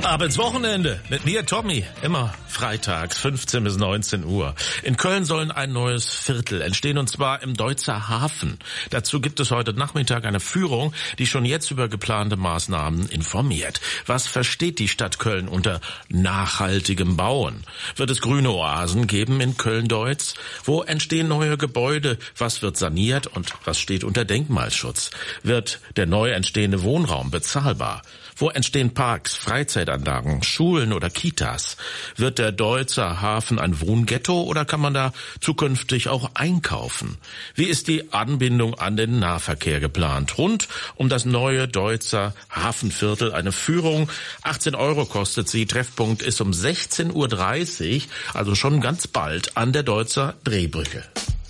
Ab ins Wochenende mit mir, Tommy. Immer freitags, 15 bis 19 Uhr. In Köln soll ein neues Viertel entstehen, und zwar im Deutzer Hafen. Dazu gibt es heute Nachmittag eine Führung, die schon jetzt über geplante Maßnahmen informiert. Was versteht die Stadt Köln unter nachhaltigem Bauen? Wird es grüne Oasen geben in Köln-Deutz? Wo entstehen neue Gebäude? Was wird saniert und was steht unter Denkmalschutz? Wird der neu entstehende Wohnraum bezahlbar? Wo entstehen Parks, Freizeitanlagen, Schulen oder Kitas? Wird der Deutzer Hafen ein Wohnghetto oder kann man da zukünftig auch einkaufen? Wie ist die Anbindung an den Nahverkehr geplant? Rund um das neue Deutzer Hafenviertel eine Führung. 18 € kostet sie. Treffpunkt ist um 16:30 Uhr, also schon ganz bald an der Deutzer Drehbrücke.